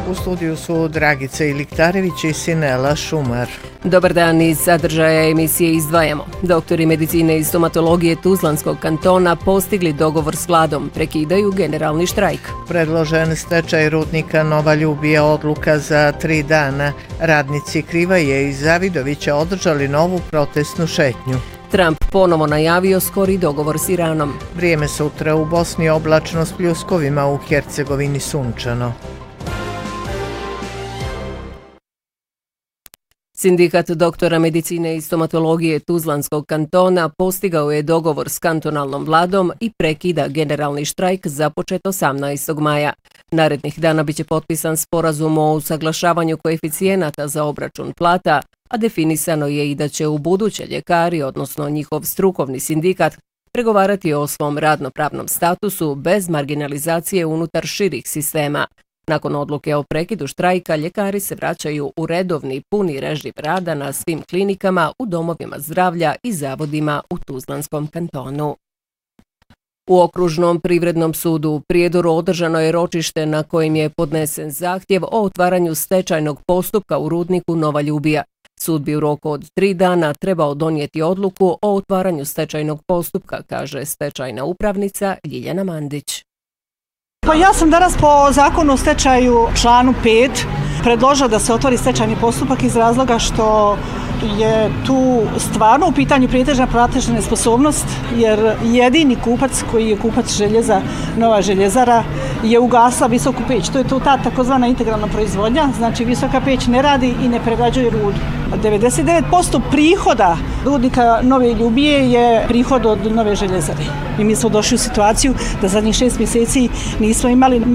U studiju su Dragica Iliktarević i Sinela Šumar. Dobar dan, iz sadržaja emisije izdvajamo. Doktori medicine i stomatologije Tuzlanskog kantona postigli dogovor s vladom, prekidaju generalni štrajk. Predložen stečaj rudnika Nova Ljubija, odluka za 3 dana. Radnici Krivaje i Zavidovića održali novu protestnu šetnju. Trump ponovo najavio skori dogovor s Iranom. Vrijeme sutra u Bosni oblačno s pljuskovima, u Hercegovini sunčano. Sindikat doktora medicine i stomatologije Tuzlanskog kantona postigao je dogovor s kantonalnom vladom i prekida generalni štrajk započet 18. maja. Narednih dana biće potpisan sporazum o usaglašavanju koeficijenata za obračun plata, a definisano je i da će u buduće ljekari, odnosno njihov strukovni sindikat, pregovarati o svom radnopravnom statusu bez marginalizacije unutar širih sistema. Nakon odluke o prekidu štrajka, ljekari se vraćaju u redovni puni režim rada na svim klinikama, u domovima zdravlja i zavodima u Tuzlanskom kantonu. U Okružnom privrednom sudu u Prijedoru održano je ročište na kojem je podnesen zahtjev o otvaranju stečajnog postupka u rudniku Nova Ljubija. Sud bi u roku od 3 dana trebao donijeti odluku o otvaranju stečajnog postupka, kaže stečajna upravnica Ljiljana Mandić. Pa ja sam danas po zakonu o stečaju članu 5 predložila da se otvori stečajni postupak iz razloga što je tu stvarno u pitanju prijetežna platežna nesposobnost, jer jedini kupac koji je kupac željeza, Nova željezara, je ugasla visoku peć. To je ta takozvana integralna proizvodnja, znači visoka peć ne radi i ne pregrađuje rudu. 99% prihoda rudnika Nove Ljubije je prihod od Nove željezare. I mi smo došli u situaciju da zadnjih 6 mjeseci nismo imali